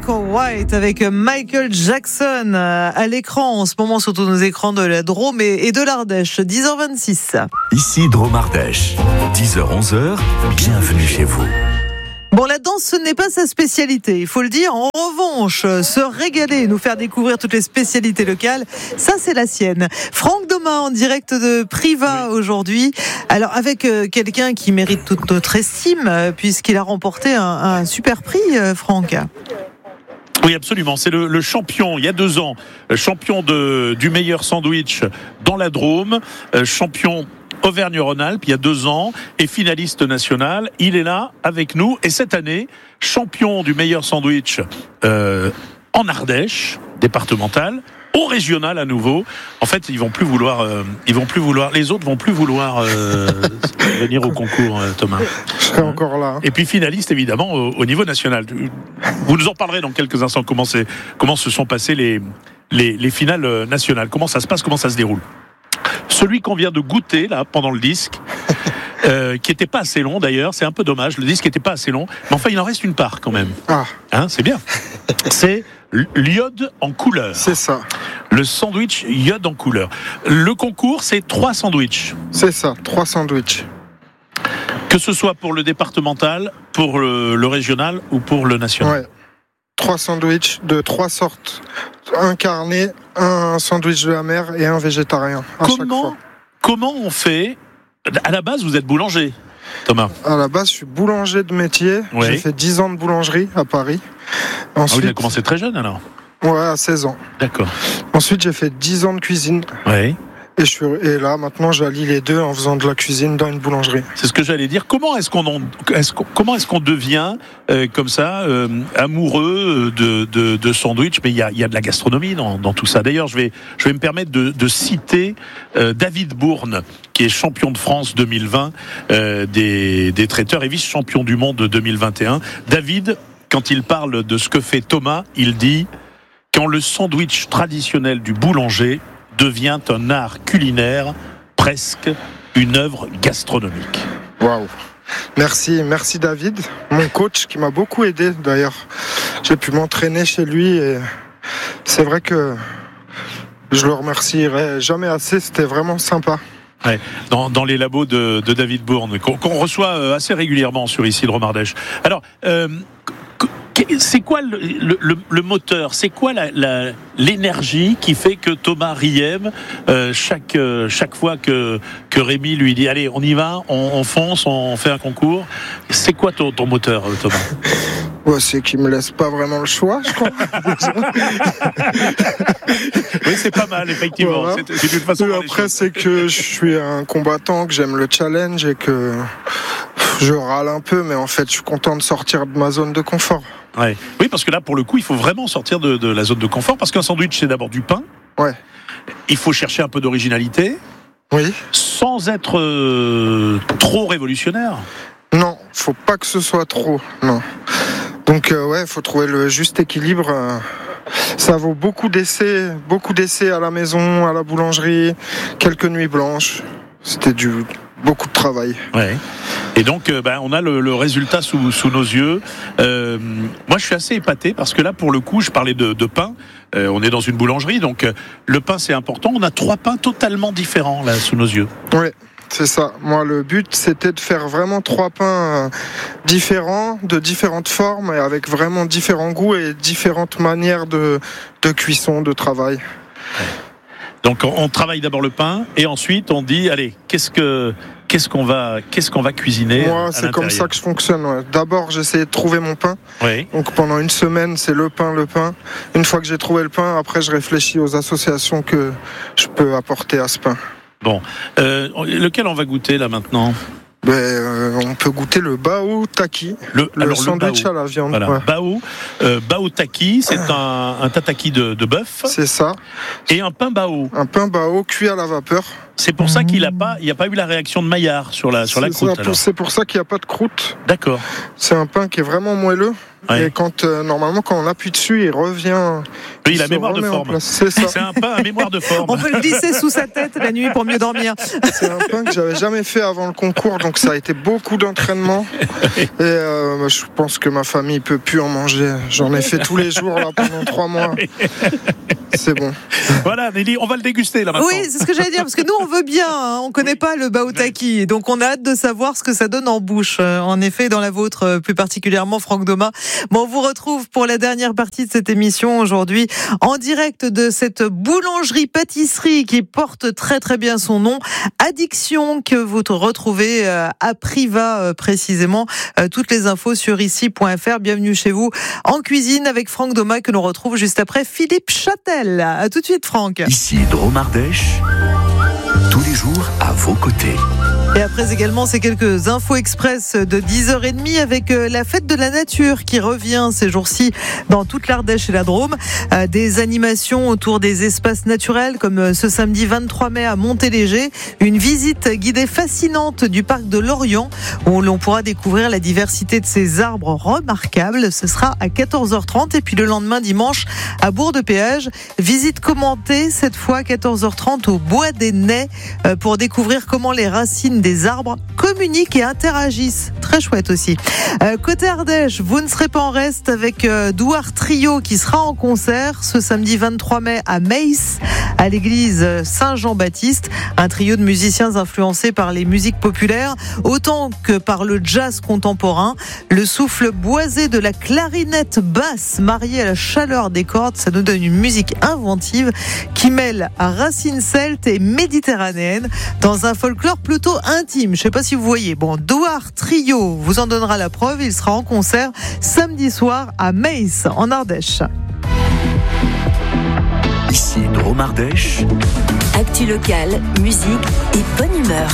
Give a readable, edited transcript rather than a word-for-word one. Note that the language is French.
Black or White avec Michael Jackson à l'écran en ce moment sur tous nos écrans de la Drôme et de l'Ardèche. 10h26. Ici Drôme Ardèche. 10h-11h, bienvenue chez vous. Bon, la danse, ce n'est pas sa spécialité, il faut le dire. En revanche, se régaler, nous faire découvrir toutes les spécialités locales, ça c'est la sienne. Franck Domain en direct de Privas aujourd'hui. Alors avec quelqu'un qui mérite toute notre estime, puisqu'il a remporté un super prix, Franck. Oui, absolument. C'est le champion, il y a 2 ans, champion du meilleur sandwich dans la Drôme, champion Auvergne-Rhône-Alpes il y a 2 ans et finaliste national. Il est là avec nous et cette année, champion du meilleur sandwich en Ardèche, départemental, au régional à nouveau. En fait, ils vont plus vouloir, les autres vont plus vouloir venir au concours, Thomas. Je serai encore là. Et puis finaliste évidemment au niveau national. Vous nous en parlerez dans quelques instants comment se sont passées les finales nationales. Comment ça se passe, comment ça se déroule. Celui qu'on vient de goûter là pendant le disque, qui était pas assez long d'ailleurs, c'est un peu dommage. Le disque était pas assez long, mais enfin il en reste une part quand même. Ah, c'est bien. C'est l'iode en couleur. c'est ça. Le sandwich iode en couleur. Le concours, c'est 3 sandwichs. C'est ça, 3 sandwichs. Que ce soit pour le départemental, pour le régional ou pour le national. Ouais. 3 sandwichs de 3 sortes. Un carné, un sandwich de la mer et un végétarien à chaque fois. Comment on fait ? À la base, vous êtes boulanger, Thomas. À la base, je suis boulanger de métier. Ouais. J'ai fait 10 ans de boulangerie à Paris. Ensuite, Vous avez commencé très jeune alors ? Ouais, à 16 ans. D'accord. Ensuite, j'ai fait 10 ans de cuisine. Oui. Et là, maintenant, j'allie les deux en faisant de la cuisine dans une boulangerie. C'est ce que j'allais dire. Comment est-ce qu'on devient comme ça amoureux de sandwich ? Mais il y a de la gastronomie dans tout ça. D'ailleurs, je vais me permettre de citer David Bourne, qui est champion de France 2020 des traiteurs et vice-champion du monde 2021. David, quand il parle de ce que fait Thomas, il dit « Quand le sandwich traditionnel du boulanger devient un art culinaire, presque une œuvre gastronomique. » Waouh. Merci David, mon coach qui m'a beaucoup aidé d'ailleurs. J'ai pu m'entraîner chez lui et c'est vrai que je le remercierai jamais assez, c'était vraiment sympa. Ouais, dans les labos de David Bourne, qu'on reçoit assez régulièrement sur ici Drôme Ardèche. Alors, c'est quoi le moteur ? C'est quoi l'énergie qui fait que Thomas Riem, chaque fois que Rémi lui dit allez on y va, on fonce, on fait un concours, c'est quoi ton moteur, Thomas ? Ouais, c'est qu'il me laisse pas vraiment le choix, je crois. Oui, c'est pas mal, effectivement. Voilà. C'est une façon de voir les après, choses. c'est que je suis un combattant, que j'aime le challenge et que je râle un peu, mais en fait, je suis content de sortir de ma zone de confort. Ouais. Oui, parce que là, pour le coup, il faut vraiment sortir de la zone de confort, parce qu'un sandwich, c'est d'abord du pain. Ouais. Il faut chercher un peu d'originalité, Oui. sans être trop révolutionnaire. Non, faut pas que ce soit trop. Non. Donc ouais, faut trouver le juste équilibre. Ça vaut beaucoup d'essais à la maison, à la boulangerie, quelques nuits blanches. C'était beaucoup de travail. Ouais. Et donc, on a le résultat sous nos yeux. Moi, je suis assez épaté parce que là, pour le coup, je parlais de pain. On est dans une boulangerie, donc le pain, c'est important. On a 3 pains totalement différents là sous nos yeux. Ouais. C'est ça. Moi, le but, c'était de faire vraiment 3 pains différents, de différentes formes et avec vraiment différents goûts et différentes manières de cuisson, de travail. Donc, on travaille d'abord le pain et ensuite on dit, allez, qu'est-ce qu'on va cuisiner ? Moi, c'est comme ça que je fonctionne. Ouais. D'abord, j'essaie de trouver mon pain. Oui. Donc, pendant une semaine, c'est le pain. Une fois que j'ai trouvé le pain, après, je réfléchis aux associations que je peux apporter à ce pain. Bon, lequel on va goûter là maintenant ? On peut goûter le bao taki, le sandwich à la viande. Voilà. Ouais. Bao taki, c'est un tataki de bœuf. C'est ça. Et un pain bao. Un pain bao cuit à la vapeur. C'est pour ça qu'il n'y a pas eu la réaction de Maillard sur la croûte. C'est pour ça qu'il n'y a pas de croûte. D'accord. C'est un pain qui est vraiment moelleux. Ouais. Et normalement, quand on appuie dessus, il revient. Oui, il a mémoire de forme. C'est ça. C'est un pain à mémoire de forme. On peut le glisser sous sa tête la nuit pour mieux dormir. C'est un pain que j'avais jamais fait avant le concours, donc ça a été beaucoup d'entraînement. Et je pense que ma famille peut plus en manger. J'en ai fait tous les jours là pendant 3 mois. C'est bon. Voilà, Nelly, on va le déguster là maintenant. Oui, c'est ce que j'allais dire, parce que nous on veut bien, hein, on connaît pas le baotaki, donc on a hâte de savoir ce que ça donne en bouche. En effet, dans la vôtre, plus particulièrement, Franck Domain. Bon, on vous retrouve pour la dernière partie de cette émission aujourd'hui, en direct de cette boulangerie-pâtisserie qui porte très très bien son nom, Addiction, que vous retrouvez à Privas précisément. Toutes les infos sur ici.fr. Bienvenue chez vous en cuisine avec Franck Domain, que l'on retrouve juste après Philippe Châtel. À tout de suite, Franck. Ici Drôme Ardèche, tous les jours à vos côtés. Et après également ces quelques infos express de 10h30 avec la fête de la nature qui revient ces jours-ci dans toute l'Ardèche et la Drôme. Des animations autour des espaces naturels comme ce samedi 23 mai à Montéléger. Une visite guidée fascinante du parc de Lorient où l'on pourra découvrir la diversité de ces arbres remarquables. Ce sera à 14h30 et puis le lendemain dimanche à Bourg-de-Péage. Visite commentée cette fois à 14h30 au Bois des Nais pour découvrir comment les racines des arbres communiquent et interagissent. Très chouette aussi. Côté Ardèche, vous ne serez pas en reste avec Douar Trio qui sera en concert ce samedi 23 mai à Meiss, à l'église Saint-Jean-Baptiste. Un trio de musiciens influencés par les musiques populaires autant que par le jazz contemporain. Le souffle boisé de la clarinette basse marié à la chaleur des cordes, ça nous donne une musique inventive qui mêle racines celtes et méditerranéennes dans un folklore plutôt intime. Je ne sais pas si vous voyez. Bon, Douar Trio vous en donnera la preuve. Il sera en concert samedi soir à Meiss, en Ardèche. Ici Drôme Ardèche. Actu locale, musique et bonne humeur.